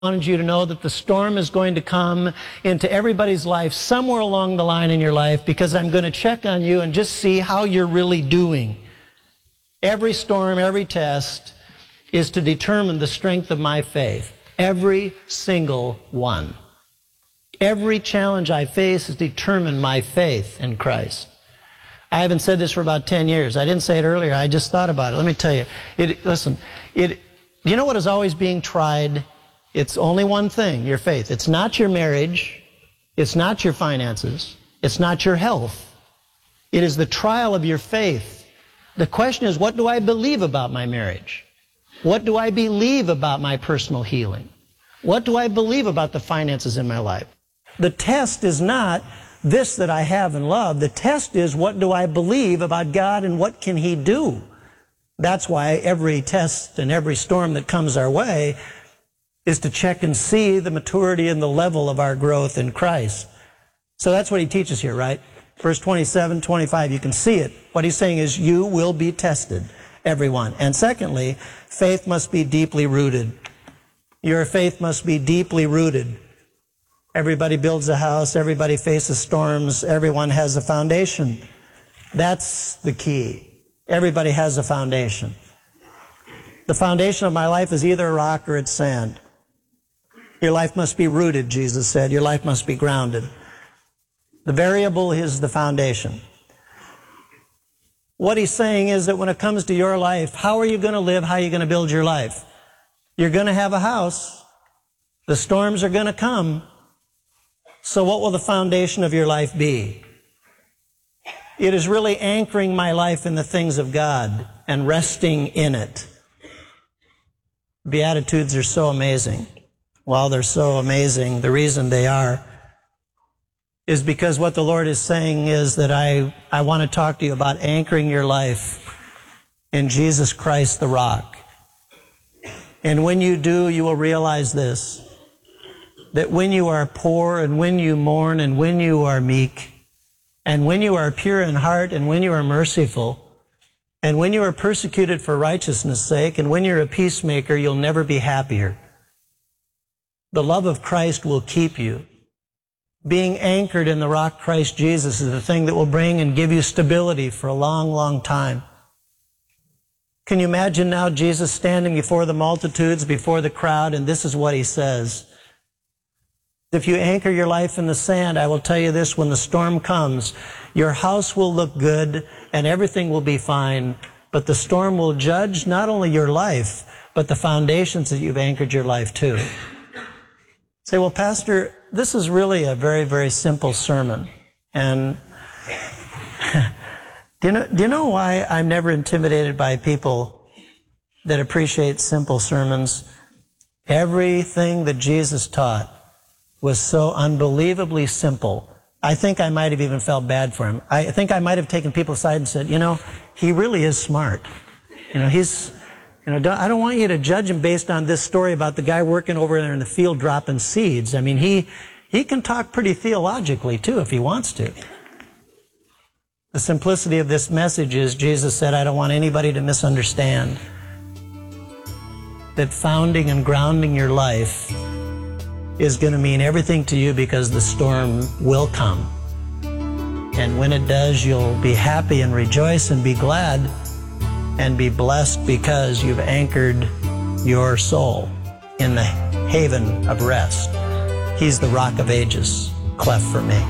wanted you to know that the storm is going to come into everybody's life somewhere along the line in your life, because I'm going to check on you and just see how you're really doing. Every storm, every test is to determine the strength of my faith. Every single one. Every challenge I face has determined my faith in Christ. I haven't said this for about 10 years. I didn't say it earlier. I just thought about it. Let me tell you. You know what is always being tried? It's only one thing, your faith. It's not your marriage. It's not your finances. It's not your health. It is the trial of your faith. The question is, what do I believe about my marriage? What do I believe about my personal healing? What do I believe about the finances in my life? The test is not this that I have and love. The test is, what do I believe about God and what can He do? That's why every test and every storm that comes our way is to check and see the maturity and the level of our growth in Christ. So that's what he teaches here, right? Verse 27, 25, you can see it. What he's saying is, you will be tested, everyone. And secondly, faith must be deeply rooted. Your faith must be deeply rooted. Everybody builds a house, everybody faces storms, everyone has a foundation. That's the key. Everybody has a foundation. The foundation of my life is either a rock or it's sand. Your life must be rooted, Jesus said. Your life must be grounded. The variable is the foundation. What he's saying is that when it comes to your life, how are you going to live? How are you going to build your life? You're going to have a house. The storms are going to come. So what will the foundation of your life be? It is really anchoring my life in the things of God and resting in it. Beatitudes are so amazing. While they're so amazing, the reason they are is because what the Lord is saying is that I want to talk to you about anchoring your life in Jesus Christ the rock. And when you do, you will realize this, that when you are poor and when you mourn and when you are meek and when you are pure in heart and when you are merciful and when you are persecuted for righteousness' sake and when you're a peacemaker, you'll never be happier. The love of Christ will keep you. Being anchored in the rock Christ Jesus is the thing that will bring and give you stability for a long, long time. Can you imagine now Jesus standing before the multitudes, before the crowd, and this is what he says. If you anchor your life in the sand, I will tell you this, when the storm comes, your house will look good and everything will be fine, but the storm will judge not only your life, but the foundations that you've anchored your life to. Say, well, Pastor, this is really a very, very simple sermon. And do you know why I'm never intimidated by people that appreciate simple sermons? Everything that Jesus taught was so unbelievably simple. I think I might have even felt bad for him. I think I might have taken people aside and said, he really is smart. I don't want you to judge him based on this story about the guy working over there in the field dropping seeds. I mean, he can talk pretty theologically too if he wants to. The simplicity of this message is, Jesus said, I don't want anybody to misunderstand that founding and grounding your life is going to mean everything to you, because the storm will come. And when it does, you'll be happy and rejoice and be glad and be blessed, because you've anchored your soul in the haven of rest. He's the rock of ages, cleft for me.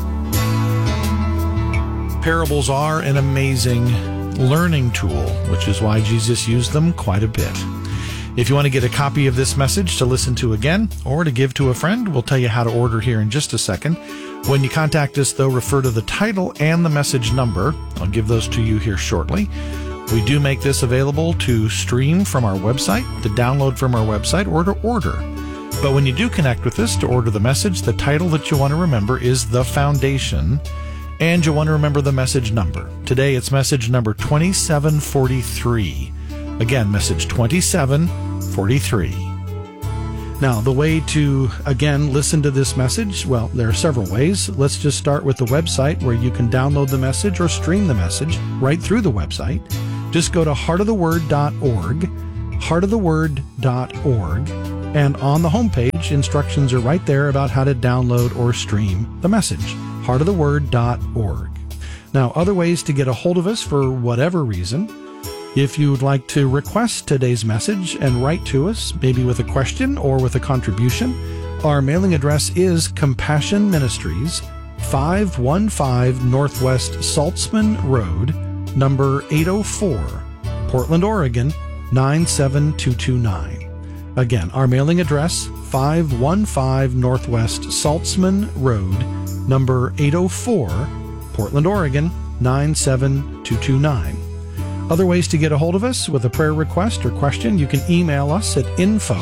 Parables are an amazing learning tool, which is why Jesus used them quite a bit. If you want to get a copy of this message to listen to again or to give to a friend, we'll tell you how to order here in just a second. When you contact us, though, refer to the title and the message number. I'll give those to you here shortly. We do make this available to stream from our website, to download from our website, or to order. But when you do connect with us to order the message, the title that you want to remember is The Foundation, and you want to remember the message number. Today it's message number 2743. Again, message 2743. Now, the way to, again, listen to this message, well, there are several ways. Let's just start with the website where you can download the message or stream the message right through the website. Just go to heartoftheword.org, heartoftheword.org, And on the homepage, instructions are right there about how to download or stream the message, heartoftheword.org. Now, other ways to get a hold of us for whatever reason. If you would like to request today's message and write to us, maybe with a question or with a contribution, our mailing address is Compassion Ministries, 515 Northwest Saltzman Road, number 804, Portland, Oregon, 97229. Again, our mailing address, 515 Northwest Saltzman Road, number 804, Portland, Oregon, 97229. Other ways to get a hold of us with a prayer request or question, you can email us at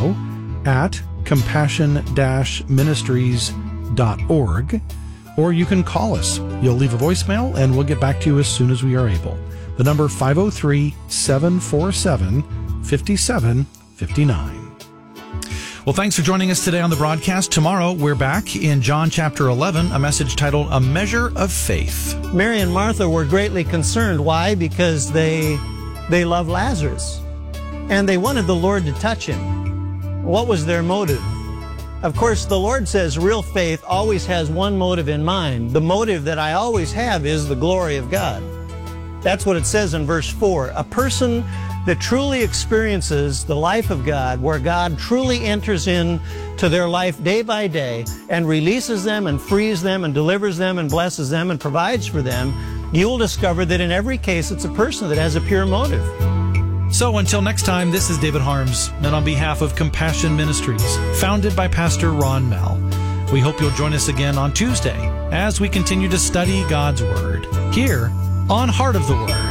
info@compassion-ministries.org, or you can call us. You'll leave a voicemail and we'll get back to you as soon as we are able. The number 503-747-5759. Well, thanks for joining us today on the broadcast. Tomorrow, we're back in John chapter 11, a message titled A Measure of Faith. Mary and Martha were greatly concerned. Why? Because they love Lazarus, and they wanted the Lord to touch him. What was their motive? Of course, the Lord says real faith always has one motive in mind. The motive that I always have is the glory of God. That's what it says in verse 4. A person that truly experiences the life of God, where God truly enters into their life day by day and releases them and frees them and delivers them and blesses them and provides for them, you'll discover that in every case it's a person that has a pure motive. So until next time, this is David Harms, and on behalf of Compassion Ministries, founded by Pastor Ron Mell, we hope you'll join us again on Tuesday as we continue to study God's Word here on Heart of the Word.